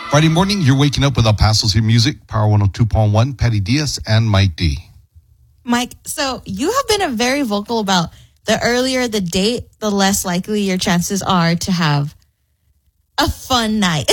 Friday morning, you're waking up with El Paso's Hit Music, Power 102.1, Patty Diaz, and Mike D. Mike, so you have been very vocal about the earlier the date, the less likely your chances are to have a fun night.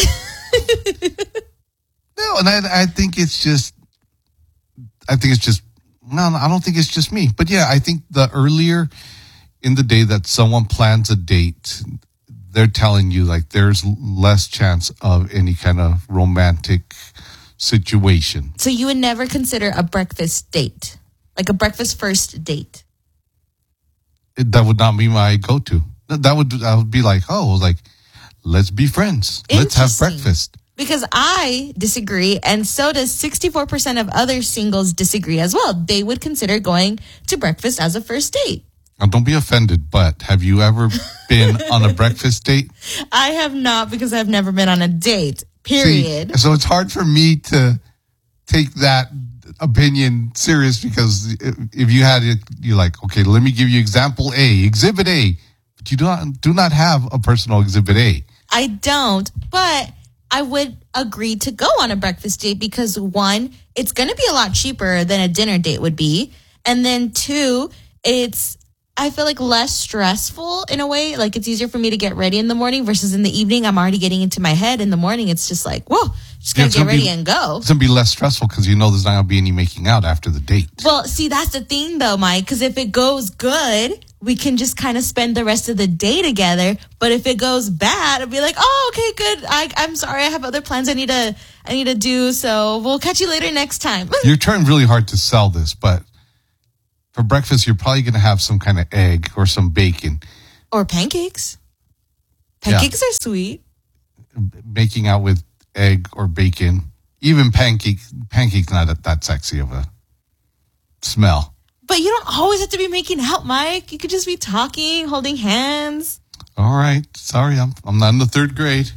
No, and I think it's just, no, I don't think it's just me. But yeah, I think the earlier in the day that someone plans a date, they're telling you like there's less chance of any kind of romantic situation. So you would never consider a breakfast date, like a breakfast first date? That would not be my go-to. I would be like, let's be friends. Let's have breakfast. Because I disagree, and so does 64% of other singles disagree as well. They would consider going to breakfast as a first date. Now, don't be offended, but have you ever been on a breakfast date? I have not, because I've never been on a date, period. See, so it's hard for me to take that opinion serious, because if you had it, you're like, okay, let me give you example A, exhibit A, but you do not have a personal exhibit A. I don't, but I would agree to go on a breakfast date because, one, it's going to be a lot cheaper than a dinner date would be. And then two, I feel like less stressful in a way. Like it's easier for me to get ready in the morning versus in the evening. I'm already getting into my head. In the morning, it's just like, whoa, just got to get ready and go. It's going to be less stressful because you know there's not going to be any making out after the date. Well, see, that's the thing though, Mike, because if it goes good, we can just kind of spend the rest of the day together. But if it goes bad, I'll be like, oh, okay, good. I'm sorry. I have other plans I need to do. So we'll catch you later next time. You're trying really hard to sell this, but for breakfast, you're probably going to have some kind of egg or some bacon. Or pancakes. Pancakes are sweet. Making out with egg or bacon. Even pancakes not that sexy of a smell. But you don't always have to be making out, Mike. You could just be talking, holding hands. All right. Sorry, I'm not in the third grade.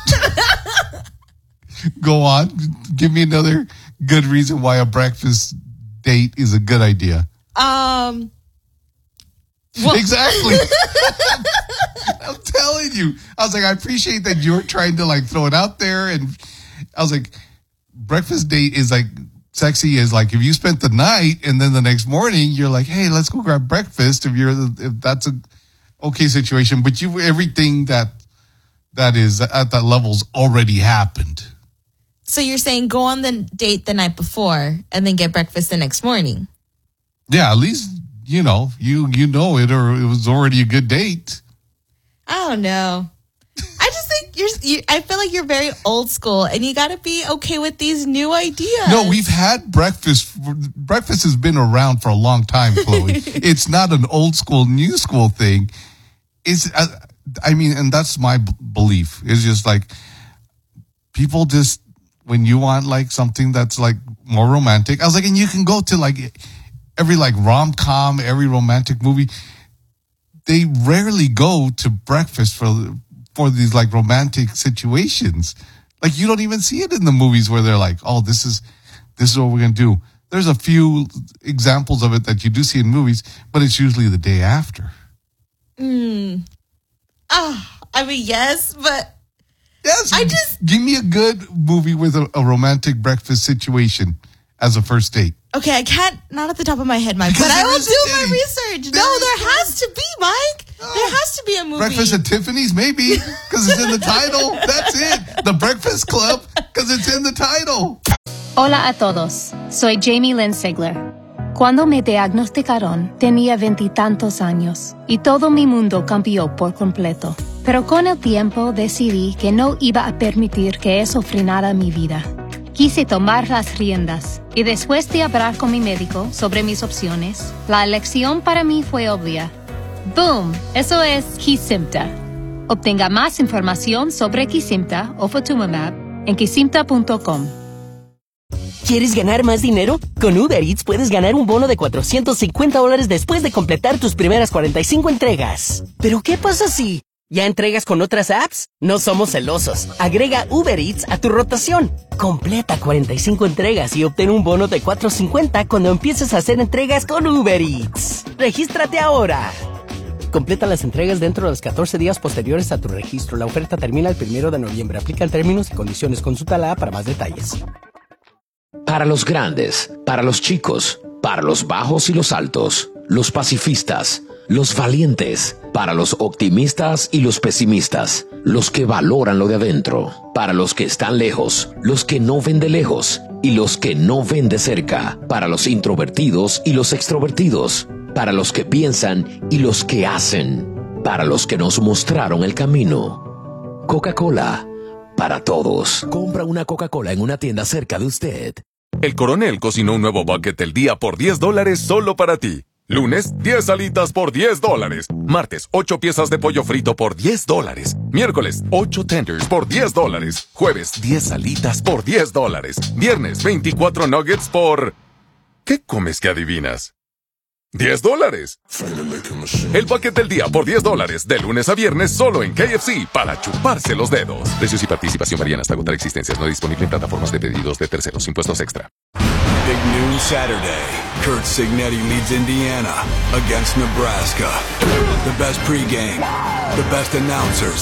Go on. Give me another good reason why a breakfast date is a good idea. Well, exactly. I'm telling you. I was like, I appreciate that you're trying to like throw it out there. And I was like, breakfast date is like sexy as like if you spent the night and then the next morning you're like, hey, let's go grab breakfast. If that's a okay situation, but everything that is at that level's already happened. So you're saying go on the date the night before and then get breakfast the next morning? Yeah, at least, you know it, or it was already a good date. I don't know. I just think I feel like you're very old school and you got to be okay with these new ideas. No, we've had breakfast. Breakfast has been around for a long time, Chloe. It's not an old school, new school thing. And that's my belief. It's just like people just, when you want like something that's like more romantic, I was like, and you can go to like every like rom-com, every romantic movie. They rarely go to breakfast for these like romantic situations. Like you don't even see it in the movies where they're like, oh, this is what we're going to do. There's a few examples of it that you do see in movies, but it's usually the day after. I mean, yes, but yes, give me a good movie with a romantic breakfast situation as a first date. Okay, I can't, not at the top of my head, Mike, but I will do my research. There has to be, Mike. There has to be a movie. Breakfast at Tiffany's, maybe, because it's in the title. That's it. The Breakfast Club, because it's in the title. Hola a todos. Soy Jamie Lynn Sigler. Cuando me diagnosticaron, tenía 20 tantos años y todo mi mundo cambió por completo. Pero con el tiempo decidí que no iba a permitir que eso frenara mi vida. Quise tomar las riendas y después de hablar con mi médico sobre mis opciones, la elección para mí fue obvia. ¡Boom! Eso es Kesimpta. Obtenga más información sobre Kesimpta o Ofatumumab en kesimpta.com. ¿Quieres ganar más dinero? Con Uber Eats puedes ganar un bono de $450 después de completar tus primeras 45 entregas. ¿Pero qué pasa si ya entregas con otras apps? No somos celosos. Agrega Uber Eats a tu rotación. Completa 45 entregas y obtén un bono de $450 cuando empieces a hacer entregas con Uber Eats. ¡Regístrate ahora! Completa las entregas dentro de los 14 días posteriores a tu registro. La oferta termina el 1 de noviembre. Aplican términos y condiciones. Consulta la app para más detalles. Para los grandes, para los chicos, para los bajos y los altos, los pacifistas, los valientes, para los optimistas y los pesimistas, los que valoran lo de adentro, para los que están lejos, los que no ven de lejos y los que no ven de cerca, para los introvertidos y los extrovertidos, para los que piensan y los que hacen, para los que nos mostraron el camino. Coca-Cola, para todos. Compra una Coca-Cola en una tienda cerca de usted. El Coronel cocinó un nuevo bucket del día por $10 solo para ti. Lunes, 10 alitas por $10. Martes, 8 piezas de pollo frito por $10. Miércoles, 8 tenders por $10. Jueves, 10 alitas por $10. Viernes, 24 nuggets por... ¿Qué comes que adivinas? $10. El bucket del día por $10. De lunes a viernes solo en KFC para chuparse los dedos. Precios y participación varían hasta agotar existencias. No disponible en plataformas de pedidos de terceros. Impuestos extra. Big noon Saturday. Kurt Signetti leads Indiana against Nebraska. The best pregame. The best announcers.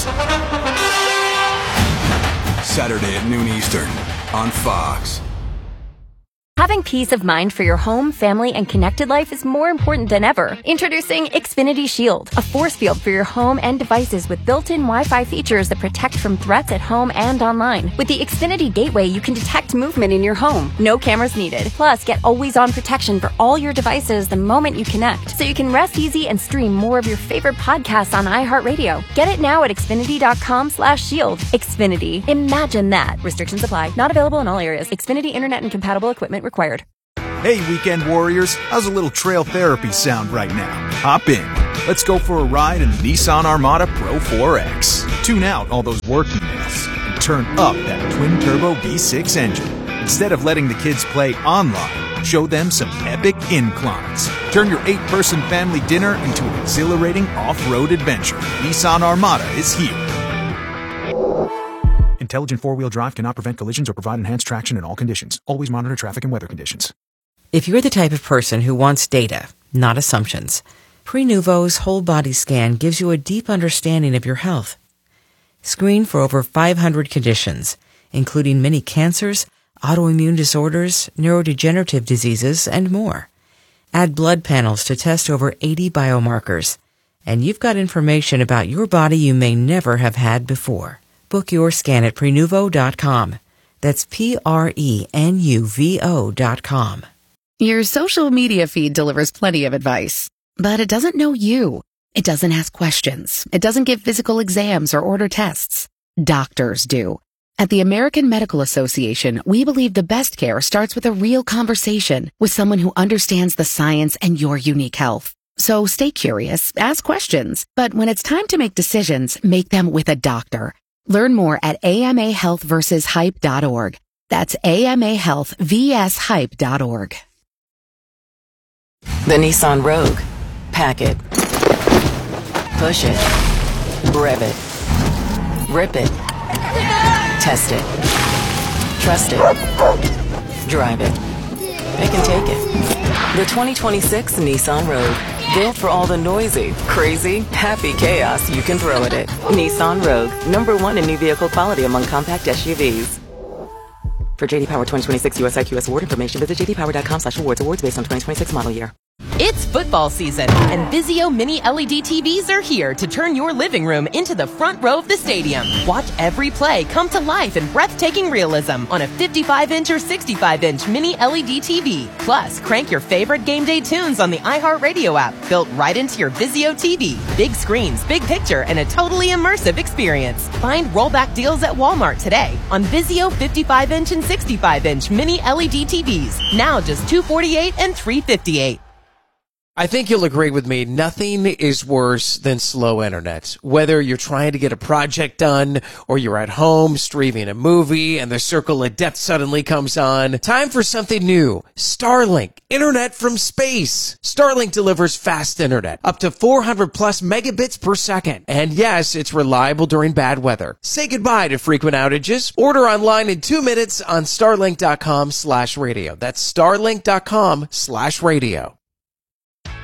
Saturday at noon Eastern on Fox. Having peace of mind for your home, family, and connected life is more important than ever. Introducing Xfinity Shield, a force field for your home and devices with built-in Wi-Fi features that protect from threats at home and online. With the Xfinity Gateway, you can detect movement in your home. No cameras needed. Plus, get always-on protection for all your devices the moment you connect, so you can rest easy and stream more of your favorite podcasts on iHeartRadio. Get it now at Xfinity.com/shield. Xfinity. Imagine that. Restrictions apply. Not available in all areas. Xfinity Internet and compatible equipment required. Hey, weekend warriors, how's a little trail therapy sound right now? Hop in. Let's go for a ride in the Nissan Armada Pro 4X. Tune out all those work emails and turn up that twin-turbo V6 engine. Instead of letting the kids play online, show them some epic inclines. Turn your 8-person family dinner into an exhilarating off-road adventure. Nissan Armada is here. Intelligent four-wheel drive cannot prevent collisions or provide enhanced traction in all conditions. Always monitor traffic and weather conditions. If you're the type of person who wants data, not assumptions, Prenuvo's whole body scan gives you a deep understanding of your health. Screen for over 500 conditions, including many cancers, autoimmune disorders, neurodegenerative diseases, and more. Add blood panels to test over 80 biomarkers, and you've got information about your body you may never have had before. Book your scan at Prenuvo.com. That's Prenuvo.com. Your social media feed delivers plenty of advice, but it doesn't know you. It doesn't ask questions. It doesn't give physical exams or order tests. Doctors do. At the American Medical Association, we believe the best care starts with a real conversation with someone who understands the science and your unique health. So stay curious, ask questions, but when it's time to make decisions, make them with a doctor. Learn more at amahealthversushype.org. That's amahealthvshype.org. The Nissan Rogue. Pack it. Push it. Rev it. Rip it. Test it. Trust it. Drive it. It can take it. The 2026 Nissan Rogue. Built for all the noisy, crazy, happy chaos you can throw at it. Nissan Rogue. #1 in new vehicle quality among compact SUVs. For JD Power 2026 US IQS award information, visit jdpower.com/awards. Awards based on 2026 model year. It's football season, and Vizio Mini LED TVs are here to turn your living room into the front row of the stadium. Watch every play come to life in breathtaking realism on a 55-inch or 65-inch Mini LED TV. Plus, crank your favorite game day tunes on the iHeartRadio app, built right into your Vizio TV. Big screens, big picture, and a totally immersive experience. Find rollback deals at Walmart today on Vizio 55-inch and 65-inch Mini LED TVs. Now just $248 and $358. I think you'll agree with me, nothing is worse than slow internet. Whether you're trying to get a project done or you're at home streaming a movie and the circle of death suddenly comes on, time for something new. Starlink, internet from space. Starlink delivers fast internet, up to 400 plus megabits per second. And yes, it's reliable during bad weather. Say goodbye to frequent outages. Order online in 2 minutes on starlink.com/radio. That's starlink.com/radio.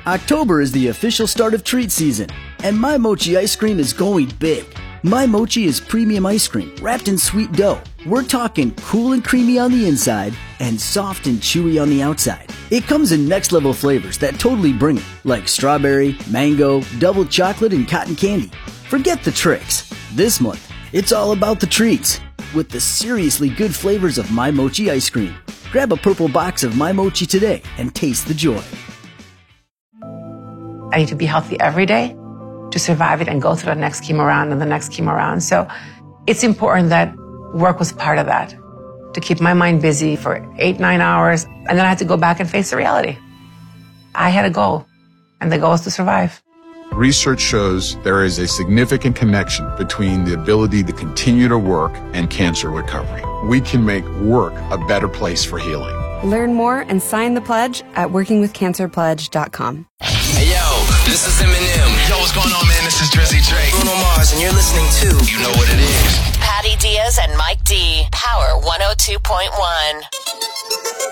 October is the official start of treat season, and My Mochi ice cream is going big. My Mochi is premium ice cream wrapped in sweet dough. We're talking cool and creamy on the inside and soft and chewy on the outside. It comes in next level flavors that totally bring it, like strawberry, mango, double chocolate, and cotton candy. Forget the tricks. This month, it's all about the treats with the seriously good flavors of My Mochi ice cream. Grab a purple box of My Mochi today and taste the joy. I need to be healthy every day to survive it and go through the next chemo round and the next chemo round. So it's important that work was part of that, to keep my mind busy for 8-9 hours. And then I had to go back and face the reality. I had a goal, and the goal was to survive. Research shows there is a significant connection between the ability to continue to work and cancer recovery. We can make work a better place for healing. Learn more and sign the pledge at workingwithcancerpledge.com. Hey yo, this is Eminem. Yo, what's going on, man? This is Drizzy Drake. Bruno Mars, and you're listening to You Know What It Is. Patty Diaz and Mike D. Power 102.1.